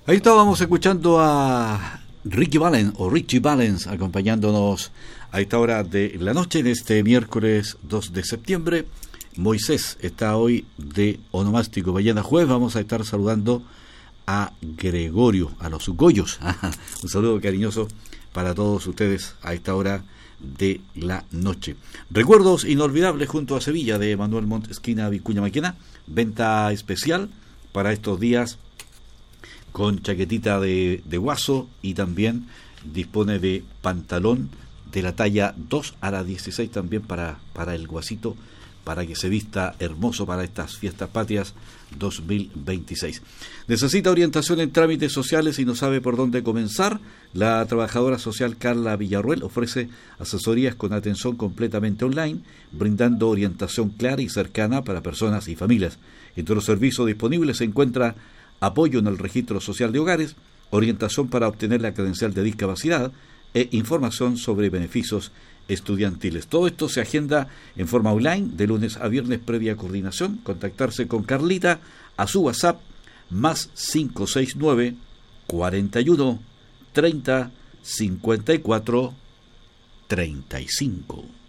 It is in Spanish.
Ahí estábamos escuchando a Ricky Valens o Richie Valens acompañándonos a esta hora de la noche en este miércoles 2 de septiembre. Moisés está hoy de onomástico Ballena Jueves. Vamos a estar saludando a Gregorio, a los Goyos. Un saludo cariñoso para todos ustedes a esta hora de la noche. Recuerdos inolvidables junto a Sevilla de Manuel Montt, esquina Vicuña Maquena. Venta especial para estos días con chaquetita de guaso y también dispone de pantalón de la talla 2 a la 16 también para el guasito, para que se vista hermoso para estas fiestas patrias 2026. Necesita orientación en trámites sociales y no sabe por dónde comenzar. La trabajadora social Carla Villarruel ofrece asesorías con atención completamente online, brindando orientación clara y cercana para personas y familias. Entre los servicios disponibles se encuentra apoyo en el registro social de hogares, orientación para obtener la credencial de discapacidad e información sobre beneficios estudiantiles. Todo esto se agenda en forma online de lunes a viernes previa coordinación. Contactarse con Carlita a su WhatsApp más 569 41 30 54 35.